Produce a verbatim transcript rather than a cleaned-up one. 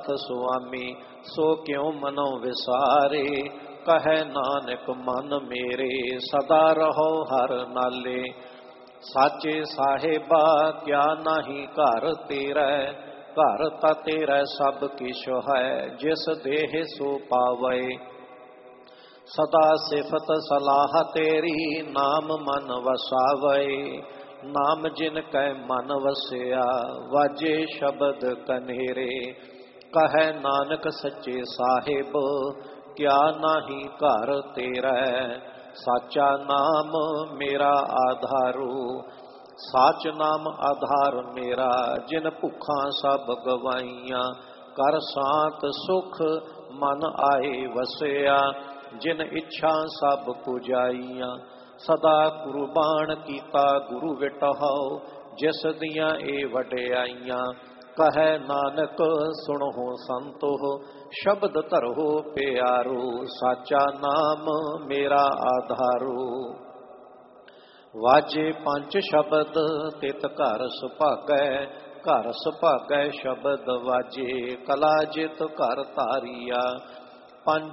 सत सुआमी सो क्यों मनो विसारे। कहे नानक मन मेरे सदा रहो हर नाले। साचे साहिबा क्या नहीं घर तेरा, घर ता तेरा सब किश है जिस देह सो पावे। सदा सिफत सलाह तेरी नाम मन वसावे। नाम जिन कै मन वसिया वाजे शब्द कनेरे। कहे नानक सच्चे साहिब क्या नाही घर तेरा। साचा नाम मेरा आधारू, साच नाम आधार मेरा। जिन भुखा सब गवाइया कर सांत सुख मन आए वसिया। जिन इच्छा सब पुजाइया सदा कुर्बान कीता गुरु विटहाओ। जिस दियां ए वडियाइयां कहे नानक सुनो संतो। शब्द धरो प्यारो साचा नाम मेरा आधारो। वाजे पंच शब्द तित घर सुभागै, घर सुभागै शब्द वाजे। कला जित घर तारिया पंच